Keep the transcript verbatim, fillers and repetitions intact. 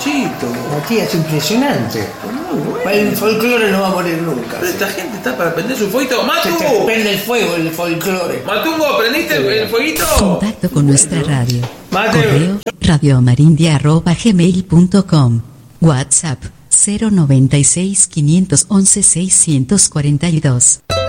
Luchito. Matías, impresionante. Bueno. El folclore no va a morir nunca. Pero esta gente está para prender su fueguito. ¡Matu! Se te prende el fuego, el folclore. Matungo, ¿prendiste el, el fueguito? Contacto con nuestra radio. Mateo. Correo radioamarindia arroba gmail punto com. WhatsApp cero noventa y seis, quinientos once, seiscientos cuarenta y dos.